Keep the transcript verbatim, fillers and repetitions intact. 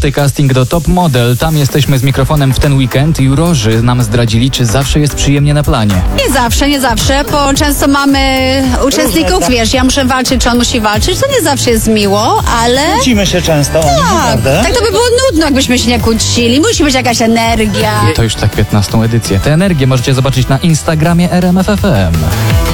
Casting do Top Model. Tam jesteśmy z mikrofonem w ten weekend. Jurorzy nam zdradzili, czy zawsze jest przyjemnie na planie. Nie zawsze, nie zawsze, bo często mamy uczestników, wiesz, ja muszę walczyć, czy on musi walczyć, to nie zawsze jest miło, ale... Kłócimy się często, tak, naprawdę. Tak to by było nudno, jakbyśmy się nie kłócili. Musi być jakaś energia. To już tak piętnastą edycję. Tę energię możecie zobaczyć na Instagramie R M F F M.